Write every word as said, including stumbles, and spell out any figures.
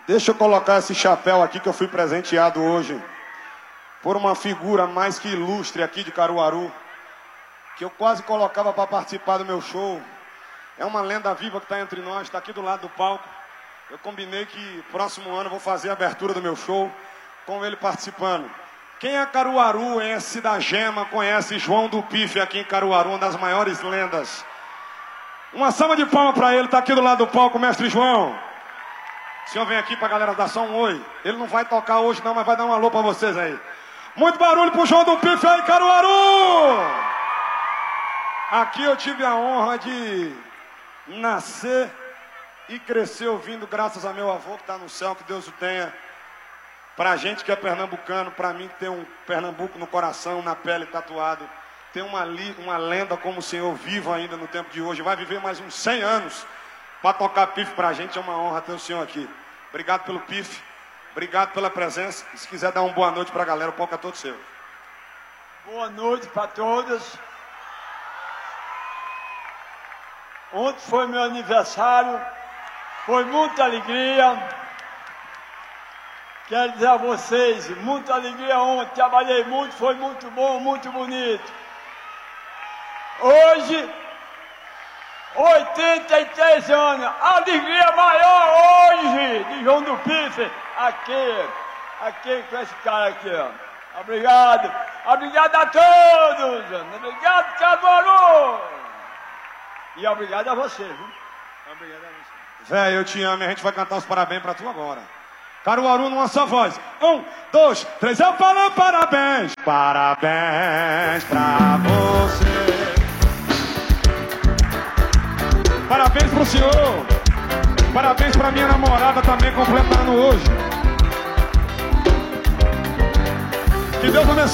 Deixa eu colocar esse chapéu aqui que eu fui presenteado hoje por uma figura mais que ilustre aqui de Caruaru, que eu quase colocava para participar do meu show. É uma lenda viva que está entre nós, está aqui do lado do palco. Eu combinei que próximo ano eu vou fazer a abertura do meu show com ele participando. Quem é caruaruense da Gema conhece João do Pife aqui em Caruaru, uma das maiores lendas. Uma salva de palmas para ele, está aqui do lado do palco, mestre João. O senhor vem aqui para a galera dar só um oi. Ele não vai tocar hoje não, mas vai dar um alô para vocês aí. Muito barulho pro João do Pife aí, Caruaru! Aqui eu tive a honra de nascer e crescer ouvindo, graças a meu avô que está no céu, que Deus o tenha. Pra gente que é pernambucano, pra mim que tem um Pernambuco no coração, na pele, tatuado, tem uma, li, uma lenda como o senhor vivo ainda no tempo de hoje, vai viver mais uns cem anos para tocar pife pra gente, é uma honra ter o senhor aqui. Obrigado pelo pife, obrigado pela presença. Se quiser dar uma boa noite pra galera, o palco é todo seu. Boa noite para todos. Ontem foi meu aniversário, foi muita alegria. Quero dizer a vocês, muita alegria ontem, trabalhei muito, foi muito bom, muito bonito. Hoje, oitenta e três anos, alegria maior hoje de João do Pife, aqui, aqui com esse cara aqui, ó. Obrigado, obrigado a todos, obrigado Caruaru. E obrigado a você, viu? Obrigado a você. Véi, eu te amo e a gente vai cantar os parabéns pra tu agora. Caruaru numa só voz. Um, dois, três, eu falo parabéns. Parabéns pra você. Parabéns pro senhor. Parabéns pra minha namorada também completando hoje. Que Deus abençoe.